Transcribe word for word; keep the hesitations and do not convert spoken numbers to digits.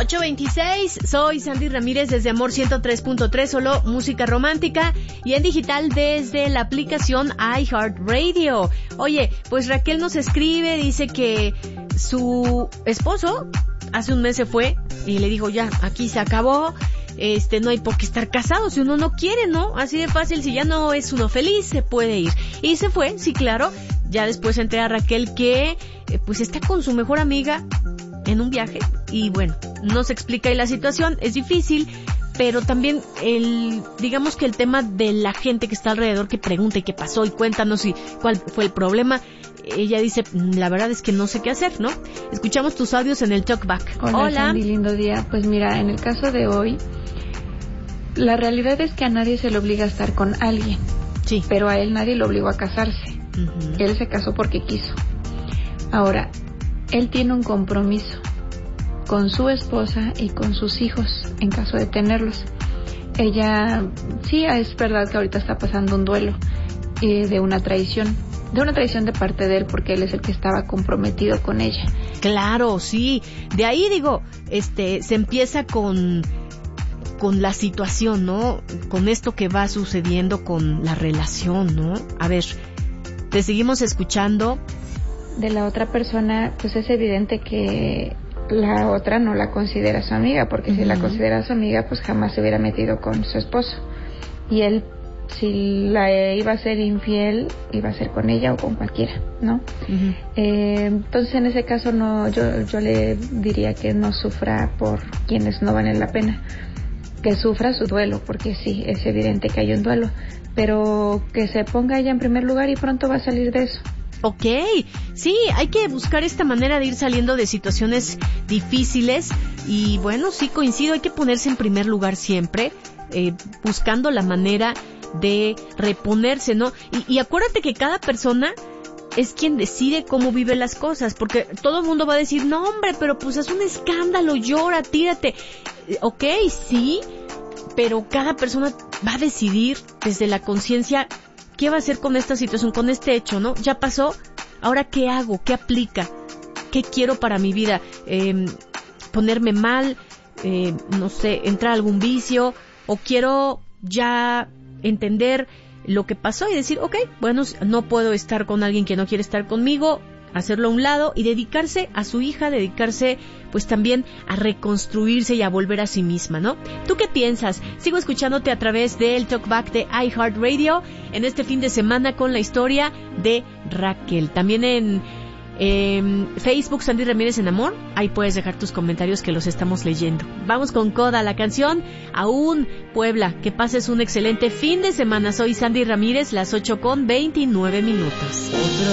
ocho veintiséis, soy Sandy Ramírez desde Amor ciento tres punto tres, solo música romántica y en digital desde la aplicación iHeartRadio. Oye, pues Raquel nos escribe, dice que su esposo hace un mes se fue y le dijo ya, aquí se acabó, este, no hay por qué estar casado si uno no quiere, ¿no? Así de fácil, si ya no es uno feliz, se puede ir. Y se fue, sí, claro. Ya después se entera Raquel que, eh, pues está con su mejor amiga en un viaje y bueno, no se explica ahí la situación, es difícil, pero también el, digamos que el tema de la gente que está alrededor que pregunta y qué pasó y cuéntanos y cuál fue el problema. Ella dice, la verdad es que no sé qué hacer, ¿no? Escuchamos tus audios en el Talkback. Hola, Hola. Sandy, lindo día. Pues mira, en el caso de hoy, la realidad es que a nadie se le obliga a estar con alguien. Sí. Pero a él nadie lo obligó a casarse. Uh-huh. Él se casó porque quiso. Ahora, él tiene un compromiso con su esposa y con sus hijos, en caso de tenerlos. Ella, sí, es verdad que ahorita está pasando un duelo eh, de una traición, de una traición de parte de él, porque él es el que estaba comprometido con ella. Claro, sí. De ahí digo, este, se empieza con, con la situación, ¿no? Con esto que va sucediendo con la relación, ¿no? A ver, te seguimos escuchando. De la otra persona, pues es evidente que la otra no la considera su amiga, porque uh-huh. si la considera su amiga, pues jamás se hubiera metido con su esposo. Y él, si la iba a ser infiel, iba a ser con ella o con cualquiera, ¿no? Uh-huh. Eh, entonces, en ese caso, no, yo, yo le diría que no sufra por quienes no valen la pena, que sufra su duelo, porque sí, es evidente que hay un duelo, pero que se ponga ella en primer lugar y pronto va a salir de eso. Ok, sí, hay que buscar esta manera de ir saliendo de situaciones difíciles y bueno, sí coincido, hay que ponerse en primer lugar siempre, eh, buscando la manera de reponerse, ¿no? Y, y acuérdate que cada persona es quien decide cómo vive las cosas, porque todo el mundo va a decir, no hombre, pero pues es un escándalo, llora, tírate. Ok, sí, pero cada persona va a decidir desde la conciencia ¿qué va a hacer con esta situación, con este hecho, no? Ya pasó, ahora ¿qué hago? ¿Qué aplica? ¿Qué quiero para mi vida? Eh, ¿Ponerme mal? Eh, no sé, ¿entrar a algún vicio? ¿O quiero ya entender lo que pasó y decir, ok, bueno, no puedo estar con alguien que no quiere estar conmigo, hacerlo a un lado y dedicarse a su hija, dedicarse pues también a reconstruirse y a volver a sí misma, ¿no? ¿Tú qué piensas? Sigo escuchándote a través del Talkback de iHeartRadio en este fin de semana con la historia de Raquel. También en eh, Facebook, Sandy Ramírez en Amor, ahí puedes dejar tus comentarios que los estamos leyendo. Vamos con Coda, la canción Aún Puebla. Que pases un excelente fin de semana. Soy Sandy Ramírez, las ocho con veintinueve minutos. Otro